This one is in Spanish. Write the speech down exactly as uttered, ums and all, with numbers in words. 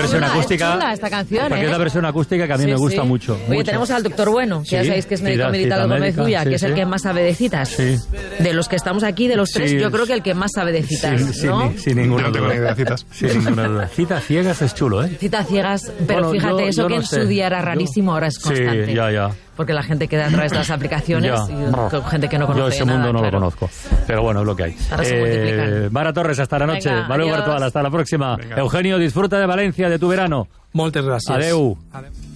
versión chula, acústica. Es chula esta canción, Porque ¿eh? es la versión acústica que a mí Sí, me gusta sí. mucho. Oye, mucho. tenemos al doctor Bueno, que Sí, ya sabéis que es médico cita- militar cita de Gómez médica, Ulla, sí, que es el sí. que más sabe de citas. Sí. De los que estamos aquí, de los tres, Sí, yo creo que el que más sabe de citas, Sin, sin- ¿no? sin ninguna Yo no tengo duda. ni idea de citas. Sin ninguna duda. Citas ciegas es chulo, ¿eh? Citas ciegas, pero Bueno, fíjate, yo- eso yo que no en sé. su día era Yo- rarísimo, ahora es constante. Sí, ya, ya. Porque la gente queda a través de las aplicaciones Ya. y con gente que no conoce Yo ese nada, mundo no claro. lo conozco. Pero bueno, es lo que hay. Ahora se multiplican. Mara Torres, hasta la noche. Venga, Valeu adiós. Virtual, hasta la próxima. Venga. Eugenio, disfruta de Valencia, de tu verano. Moltes gràcies. Adeu. Adeu.